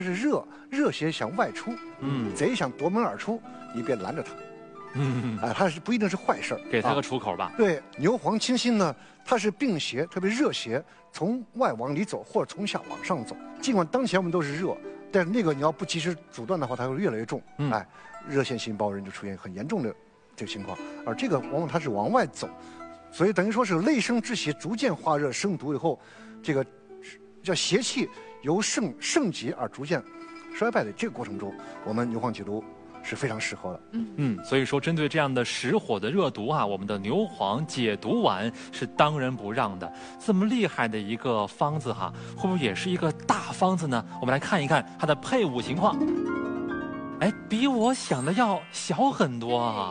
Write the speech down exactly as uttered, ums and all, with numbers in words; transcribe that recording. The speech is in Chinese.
是热热邪想外出， 嗯， 贼想夺门而出，你别拦着他。 嗯， 哎，他是不一定是坏事儿， 给他个啊出口吧。 对，牛黄清心呢，它是病邪，特别热邪，从外往里走或者从下往上走。尽管当前我们都是热，但是那个你要不及时阻断的话，它会越来越重。 嗯哎，热性心包人就出现很严重的这个情况，而这个往往它是往外走，所以等于说是内生之邪逐渐化热生毒以后，这个叫邪气由盛盛极而逐渐衰败的这个过程中，我们牛黄解毒是非常适合的。 嗯，所以说针对这样的实火的热毒啊，我们的牛黄解毒丸是当仁不让的。这么厉害的一个方子哈，会不会也是一个大方子呢？我们来看一看它的配伍情况。哎，比我想的要小很多啊。